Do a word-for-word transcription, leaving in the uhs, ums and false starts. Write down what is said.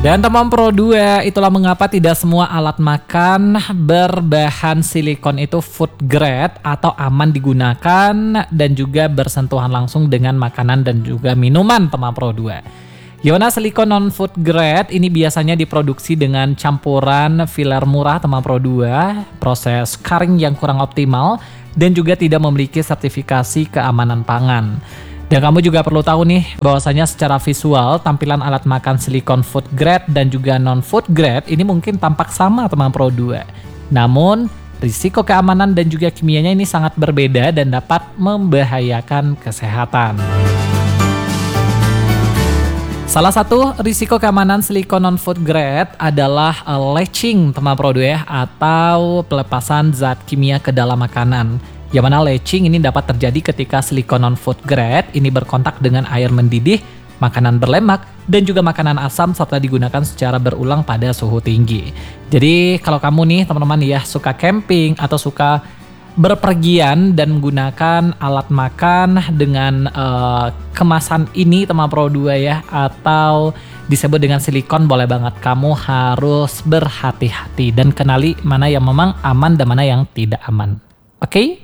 Dan teman Pro dua, itulah mengapa tidak semua alat makan berbahan silikon itu food grade atau aman digunakan dan juga bersentuhan langsung dengan makanan dan juga minuman teman Pro dua. Yona silikon non-food grade ini biasanya diproduksi dengan campuran filler murah teman Pro dua, proses curing yang kurang optimal, dan juga tidak memiliki sertifikasi keamanan pangan. Dan kamu juga perlu tahu nih bahwasanya secara visual tampilan alat makan silikon food grade dan juga non-food grade ini mungkin tampak sama teman Pro dua. Namun risiko keamanan dan juga kimianya ini sangat berbeda dan dapat membahayakan kesehatan. Salah satu risiko keamanan silikon non-food grade adalah uh, leaching teman Pro dua ya, atau pelepasan zat kimia ke dalam makanan. Yang mana leaching ini dapat terjadi ketika silikon non-food grade ini berkontak dengan air mendidih, makanan berlemak, dan juga makanan asam serta digunakan secara berulang pada suhu tinggi. Jadi kalau kamu nih teman-teman ya suka camping atau suka berpergian dan menggunakan alat makan dengan uh, kemasan ini teman Pro dua ya, atau disebut dengan silikon, boleh banget kamu harus berhati-hati dan kenali mana yang memang aman dan mana yang tidak aman. Oke? Okay?